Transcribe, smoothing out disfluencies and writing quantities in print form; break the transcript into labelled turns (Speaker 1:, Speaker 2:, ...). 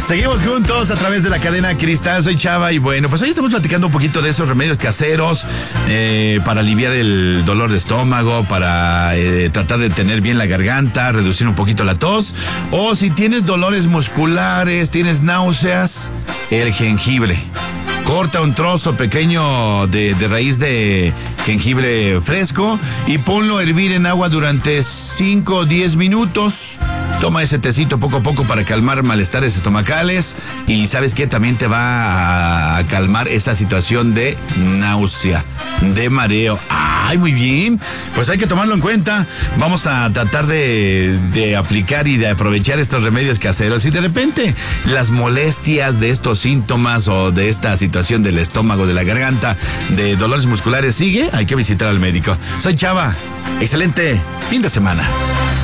Speaker 1: Seguimos juntos a través de la cadena Cristal. Soy Chava y bueno, pues hoy estamos platicando un poquito de esos remedios caseros para aliviar el dolor de estómago, para tratar de tener bien la garganta, reducir un poquito la tos, o si tienes dolores musculares, tienes náuseas, el jengibre. Corta un trozo pequeño de raíz de jengibre fresco y ponlo a hervir en agua durante 5 o 10 minutos. Toma ese tecito poco a poco para calmar malestares estomacales y ¿sabes qué? También te va a calmar esa situación de náusea, de mareo. ¡Ay, muy bien! Pues hay que tomarlo en cuenta. Vamos a tratar de aplicar y de aprovechar estos remedios caseros. Si de repente las molestias de estos síntomas o de esta situación del estómago, de la garganta, de dolores musculares sigue, hay que visitar al médico. Soy Chava. Excelente fin de semana.